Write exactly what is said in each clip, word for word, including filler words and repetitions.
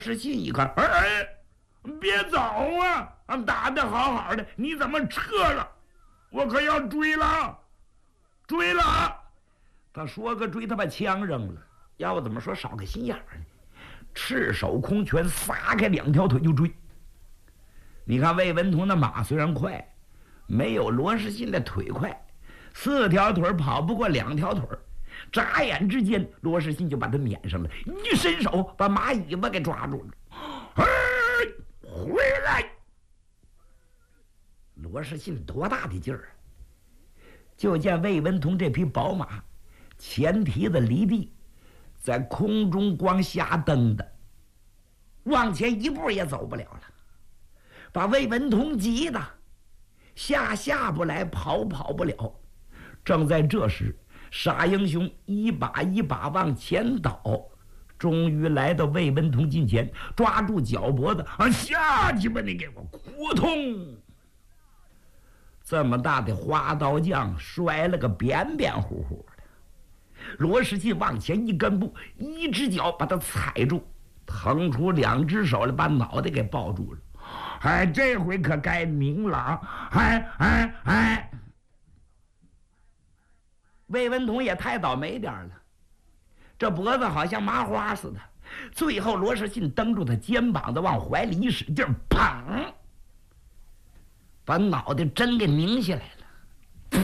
士信一看，哎哎，别走啊！俺打的好好的，你怎么撤了？我可要追了，追了！他说个追，他把枪扔了。要不怎么说少个心眼儿呢？赤手空拳，撒开两条腿就追。你看魏文同的马虽然快，没有罗士信的腿快，四条腿跑不过两条腿。眨眼之间，罗士信就把他撵上了，一伸手把马尾巴给抓住了。哎，回来！罗士信多大的劲儿啊！就见魏文同这匹宝马前蹄子离地，在空中光瞎蹬的，往前一步也走不了了，把魏文同急的下下不来，跑跑不了。正在这时，傻英雄一把一把往前倒，终于来到魏文同近前，抓住脚脖子，啊，下去吧，你给我扑通！这么大的花刀匠摔了个扁扁乎乎的。罗士信往前一跟步，一只脚把他踩住，腾出两只手来把脑袋给抱住了。哎，这回可该明了啊！哎哎哎！魏文同也太倒霉点了，这脖子好像麻花似的。最后罗士信蹬住他肩膀子，往怀里一使劲，砰！把脑袋真给拧下来了，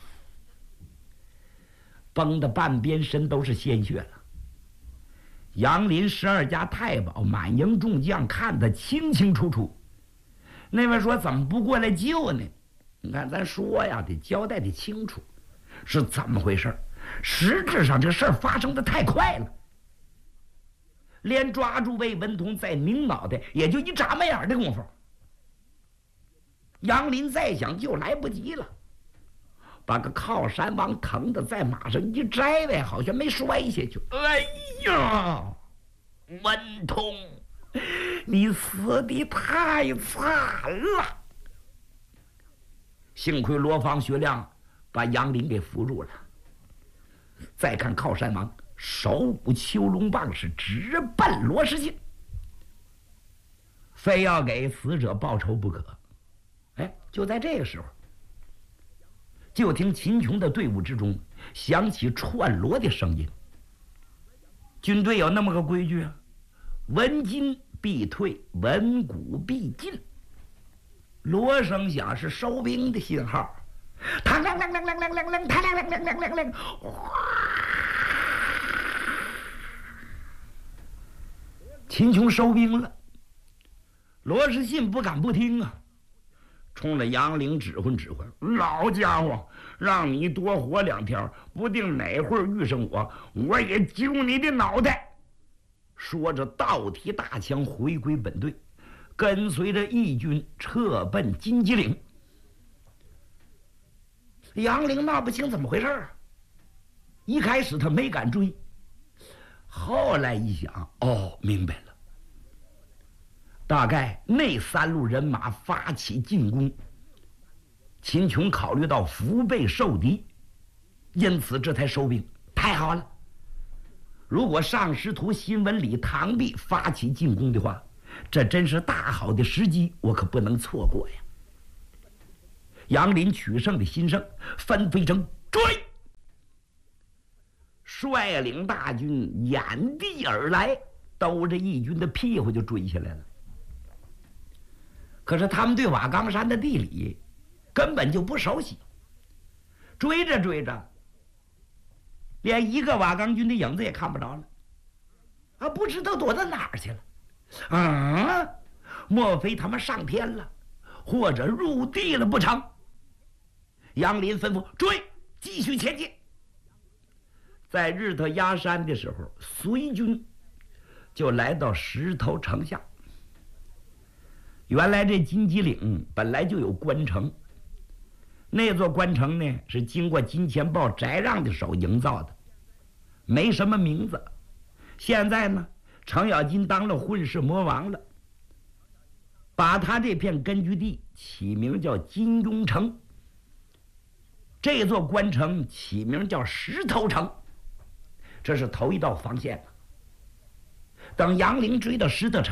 崩的半边身都是鲜血了。杨林十二家太保满营众将看得清清楚楚。那位说怎么不过来救呢？你看咱说呀，得交代的清楚是怎么回事。实质上这事儿发生的太快了，连抓住魏文同再拧脑袋也就一眨巴眼的功夫。杨林再想就来不及了，把个靠山王疼的在马上一摘呗，好像没摔下去。哎呀，文同，你死的太惨了！幸亏罗芳、薛亮把杨林给扶住了。再看靠山王手舞秋龙棒，是直奔罗士信，非要给死者报仇不可。哎，就在这个时候，就听秦琼的队伍之中响起串锣的声音。军队有那么个规矩啊，文金必退，文武必进。锣声响是收兵的信号，嘡啷啷啷啷啷啷啷，嘡啷啷啷啷啷啷，哗！秦琼收兵了，罗士信不敢不听啊，冲着杨凌指挥指挥，老家伙，让你多活两天，不定哪会儿遇上我，我也揪你的脑袋。说着倒提大枪回归本队，跟随着义军撤奔金鸡岭。杨凌闹不清怎么回事啊，一开始他没敢追，后来一想，哦，明白了，大概那三路人马发起进攻，秦琼考虑到腹背受敌，因此这才收兵。太好了，如果上师徒辛文礼、唐弼发起进攻的话，这真是大好的时机，我可不能错过呀。杨林取胜的心声纷飞声追，率领大军掩地而来，兜着义军的屁股就追下来了。可是他们对瓦岗山的地理根本就不熟悉，追着追着，连一个瓦岗军的影子也看不着了，啊，不知道躲到哪儿去了。啊，莫非他们上天了，或者入地了不成？杨林吩咐追，继续前进。在日头压山的时候，随军就来到石头城下。原来这金鸡岭本来就有关城，那座关城呢是经过金钱豹翟让的手营造的，没什么名字。现在呢，程咬金当了混世魔王了，把他这片根据地起名叫金庸城。这座关城起名叫石头城，这是头一道防线了。等杨凌追到石头城